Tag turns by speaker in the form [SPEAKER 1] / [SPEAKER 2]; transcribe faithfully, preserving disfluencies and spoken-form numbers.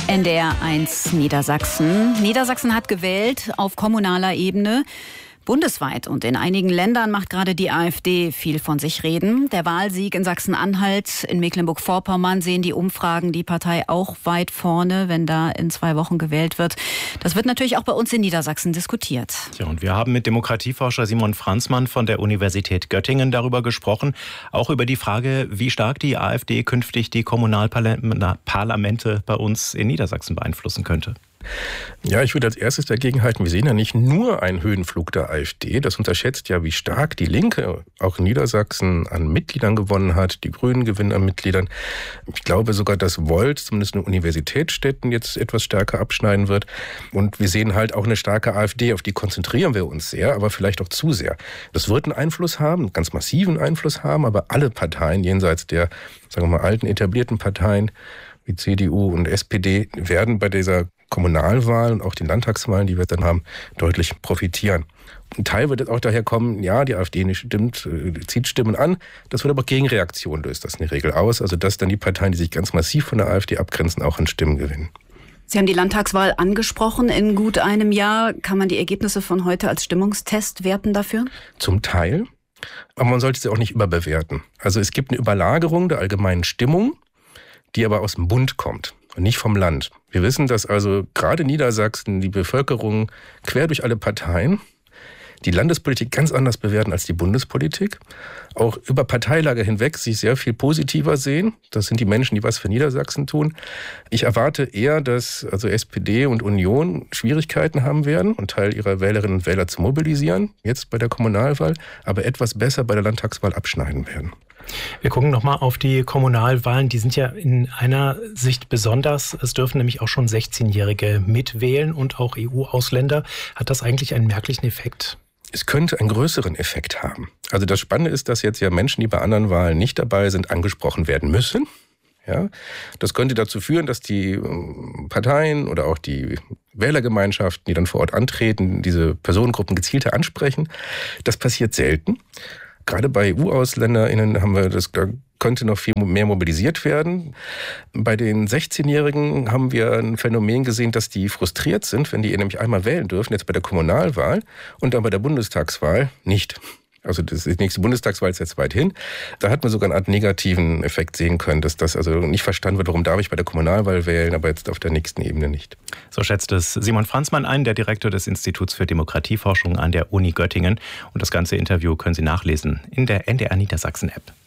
[SPEAKER 1] N D R eins Niedersachsen. Niedersachsen hat gewählt auf kommunaler Ebene. Bundesweit und in einigen Ländern macht gerade die AfD viel von sich reden. Der Wahlsieg in Sachsen-Anhalt, in Mecklenburg-Vorpommern sehen die Umfragen die Partei auch weit vorne, wenn da in zwei Wochen gewählt wird. Das wird natürlich auch bei uns in Niedersachsen diskutiert.
[SPEAKER 2] Ja, und wir haben mit Demokratieforscher Simon Franzmann von der Universität Göttingen darüber gesprochen. Auch über die Frage, wie stark die AfD künftig die Kommunalparlamente bei uns in Niedersachsen beeinflussen könnte.
[SPEAKER 3] Ja, ich würde als erstes dagegen halten, wir sehen ja nicht nur einen Höhenflug der AfD. Das unterschätzt ja, wie stark die Linke auch in Niedersachsen an Mitgliedern gewonnen hat. Die Grünen gewinnen an Mitgliedern. Ich glaube sogar, dass Volt, zumindest in Universitätsstädten, jetzt etwas stärker abschneiden wird. Und wir sehen halt auch eine starke AfD, auf die konzentrieren wir uns sehr, aber vielleicht auch zu sehr. Das wird einen Einfluss haben, einen ganz massiven Einfluss haben, aber alle Parteien jenseits der, sagen wir mal, alten etablierten Parteien wie C D U und S P D werden bei dieser Kommunalwahlen und auch den Landtagswahlen, die wir dann haben, deutlich profitieren. Ein Teil wird jetzt auch daher kommen, ja, die AfD nicht stimmt, zieht Stimmen an. Das wird aber Gegenreaktion, löst das in der Regel aus. Also dass dann die Parteien, die sich ganz massiv von der AfD abgrenzen, auch an Stimmen gewinnen.
[SPEAKER 1] Sie haben die Landtagswahl angesprochen. In gut einem Jahr kann man die Ergebnisse von heute als Stimmungstest werten dafür?
[SPEAKER 3] Zum Teil. Aber man sollte sie auch nicht überbewerten. Also es gibt eine Überlagerung der allgemeinen Stimmung, die aber aus dem Bund kommt und nicht vom Land. Wir wissen, dass also gerade in Niedersachsen die Bevölkerung quer durch alle Parteien die Landespolitik ganz anders bewerten als die Bundespolitik. Auch über Parteilager hinweg sich sehr viel positiver sehen. Das sind die Menschen, die was für Niedersachsen tun. Ich erwarte eher, dass also S P D und Union Schwierigkeiten haben werden, einen Teil ihrer Wählerinnen und Wähler zu mobilisieren, jetzt bei der Kommunalwahl, aber etwas besser bei der Landtagswahl abschneiden werden.
[SPEAKER 2] Wir gucken nochmal auf die Kommunalwahlen. Die sind ja in einer Sicht besonders. Es dürfen nämlich auch schon sechzehnjährige mitwählen und auch E U-Ausländer. Hat das eigentlich einen merklichen Effekt?
[SPEAKER 3] Es könnte einen größeren Effekt haben. Also das Spannende ist, dass jetzt ja Menschen, die bei anderen Wahlen nicht dabei sind, angesprochen werden müssen. Ja, das könnte dazu führen, dass die Parteien oder auch die Wählergemeinschaften, die dann vor Ort antreten, diese Personengruppen gezielter ansprechen. Das passiert selten. Gerade bei E U-AusländerInnen haben wir das, da könnte noch viel mehr mobilisiert werden. Bei den sechzehnjährigen haben wir ein Phänomen gesehen, dass die frustriert sind, wenn die nämlich einmal wählen dürfen, jetzt bei der Kommunalwahl und dann bei der Bundestagswahl nicht. Also das, die nächste Bundestagswahl ist jetzt weit hin. Da hat man sogar eine Art negativen Effekt sehen können, dass das also nicht verstanden wird, warum darf ich bei der Kommunalwahl wählen, aber jetzt auf der nächsten Ebene nicht.
[SPEAKER 2] So schätzt es Simon Franzmann ein, der Direktor des Instituts für Demokratieforschung an der Uni Göttingen. Und das ganze Interview können Sie nachlesen in der N D R Niedersachsen App.